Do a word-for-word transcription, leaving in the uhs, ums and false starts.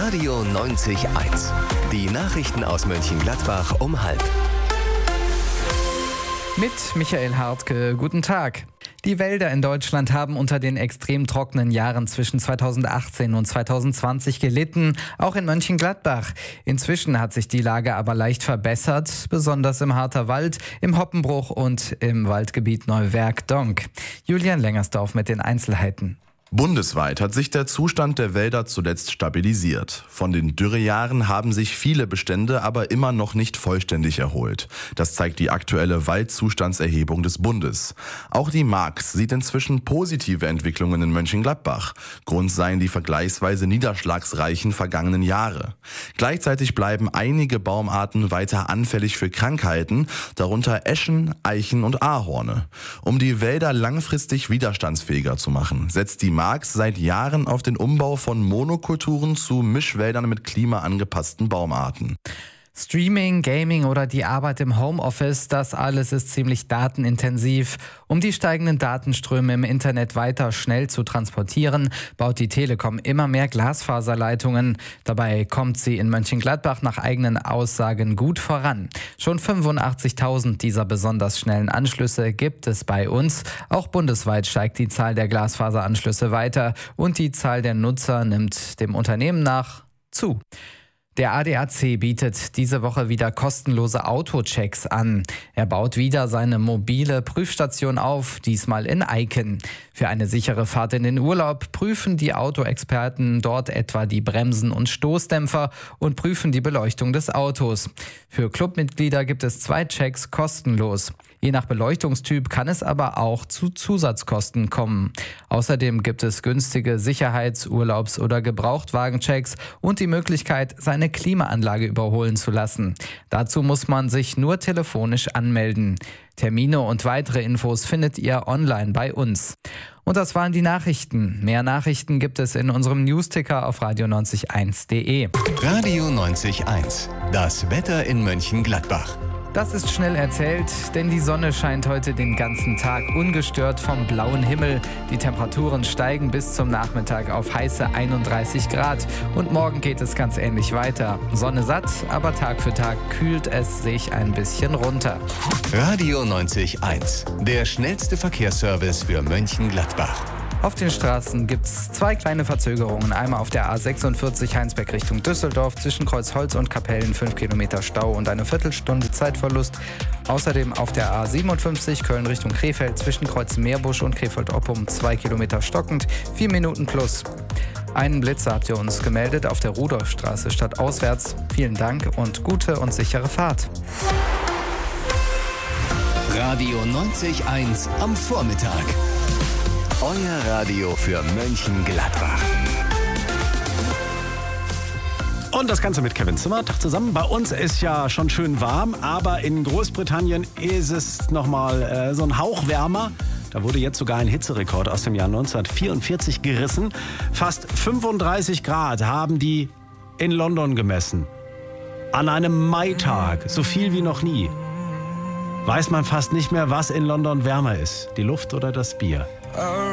Radio neunzig Eins. Die Nachrichten aus Mönchengladbach um halb. Mit Michael Hartke, guten Tag. Die Wälder in Deutschland haben unter den extrem trockenen Jahren zwischen zweitausendachtzehn und zweitausendzwanzig gelitten, auch in Mönchengladbach. Inzwischen hat sich die Lage aber leicht verbessert, besonders im Harterwald, im Hoppenbruch und im Waldgebiet Neuwerk-Donk. Julian Lengersdorf mit den Einzelheiten. Bundesweit hat sich der Zustand der Wälder zuletzt stabilisiert. Von den Dürrejahren haben sich viele Bestände aber immer noch nicht vollständig erholt. Das zeigt die aktuelle Waldzustandserhebung des Bundes. Auch die Marx sieht inzwischen positive Entwicklungen in Mönchengladbach. Grund seien die vergleichsweise niederschlagsreichen vergangenen Jahre. Gleichzeitig bleiben einige Baumarten weiter anfällig für Krankheiten, darunter Eschen, Eichen und Ahorne. Um die Wälder langfristig widerstandsfähiger zu machen, setzt die Marx seit Jahren auf den Umbau von Monokulturen zu Mischwäldern mit klimaangepassten Baumarten. Streaming, Gaming oder die Arbeit im Homeoffice, das alles ist ziemlich datenintensiv. Um die steigenden Datenströme im Internet weiter schnell zu transportieren, baut die Telekom immer mehr Glasfaserleitungen. Dabei kommt sie in Mönchengladbach nach eigenen Aussagen gut voran. Schon fünfundachtzigtausend dieser besonders schnellen Anschlüsse gibt es bei uns. Auch bundesweit steigt die Zahl der Glasfaseranschlüsse weiter und die Zahl der Nutzer nimmt dem Unternehmen nach zu. Der A D A C bietet diese Woche wieder kostenlose Autochecks an. Er baut wieder seine mobile Prüfstation auf, diesmal in Eiken. Für eine sichere Fahrt in den Urlaub prüfen die Autoexperten dort etwa die Bremsen und Stoßdämpfer und prüfen die Beleuchtung des Autos. Für Clubmitglieder gibt es zwei Checks kostenlos. Je nach Beleuchtungstyp kann es aber auch zu Zusatzkosten kommen. Außerdem gibt es günstige Sicherheits-, Urlaubs- oder Gebrauchtwagenchecks und die Möglichkeit, seine Klimaanlage überholen zu lassen. Dazu muss man sich nur telefonisch anmelden. Termine und weitere Infos findet ihr online bei uns. Und das waren die Nachrichten. Mehr Nachrichten gibt es in unserem Newsticker auf radio neunzig eins punkt de. Radio neunzig Eins. Das Wetter in Mönchengladbach. Das ist schnell erzählt, denn die Sonne scheint heute den ganzen Tag ungestört vom blauen Himmel. Die Temperaturen steigen bis zum Nachmittag auf heiße einunddreißig Grad und morgen geht es ganz ähnlich weiter. Sonne satt, aber Tag für Tag kühlt es sich ein bisschen runter. Radio neunzig Eins. Der schnellste Verkehrsservice für Mönchengladbach. Auf den Straßen gibt es zwei kleine Verzögerungen. Einmal auf der A sechsundvierzig Heinsberg Richtung Düsseldorf, zwischen Kreuzholz und Kapellen fünf Kilometer Stau und eine Viertelstunde Zeitverlust. Außerdem auf der A siebenundfünfzig Köln Richtung Krefeld, zwischen Kreuz Meerbusch und Krefeld-Oppum zwei Kilometer stockend, vier Minuten plus. Einen Blitzer habt ihr uns gemeldet auf der Rudolfstraße stadtauswärts. Vielen Dank und gute und sichere Fahrt. Radio neunzig Eins am Vormittag. Euer Radio für Mönchengladbach. Und das Ganze mit Kevin Zimmer. Tag zusammen. Bei uns ist ja schon schön warm, aber in Großbritannien ist es nochmal äh, so ein Hauch wärmer. Da wurde jetzt sogar ein Hitzerekord aus dem Jahr neunzehnhundertvierundvierzig gerissen. Fast fünfunddreißig Grad haben die in London gemessen. An einem Maitag, so viel wie noch nie. Weiß man fast nicht mehr, was in London wärmer ist. Die Luft oder das Bier.